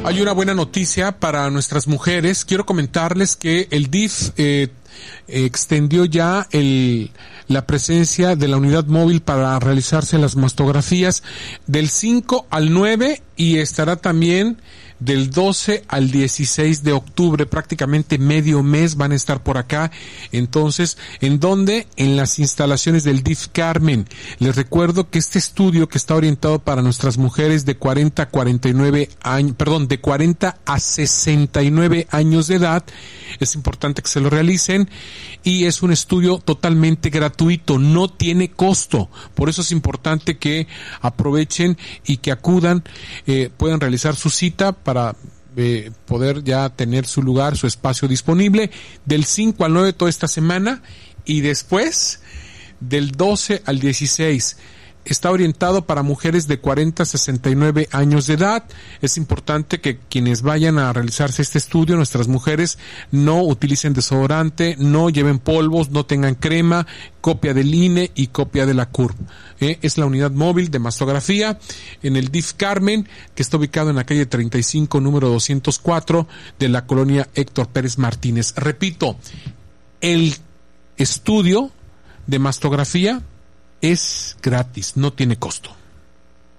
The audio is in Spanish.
Hay una buena noticia para nuestras mujeres. Quiero comentarles que el DIF extendió ya la presencia de la unidad móvil para realizarse las mastografías del 5 al 9 y estará también del 12 al 16 de octubre, prácticamente medio mes van a estar por acá. Entonces, ¿en dónde? En las instalaciones del DIF Carmen. Les recuerdo que este estudio, que está orientado para nuestras mujeres de 40 a 49 años, de 40 a 69 años de edad, es importante que se lo realicen, y es un estudio totalmente gratuito, no tiene costo. Por eso es importante que aprovechen y que acudan, puedan realizar su cita para poder ya tener su lugar, su espacio disponible, del 5 al 9 toda esta semana, y después del 12 al 16. Está orientado para mujeres de 40 a 69 años de edad. Es importante que quienes vayan a realizarse este estudio, nuestras mujeres, no utilicen desodorante, no lleven polvos, no tengan crema, copia del INE y copia de la CURP. Es la unidad móvil de mastografía en el DIF Carmen, que está ubicado en la calle 35, número 204, de la colonia Héctor Pérez Martínez. Repito, el estudio de mastografía es gratis, no tiene costo.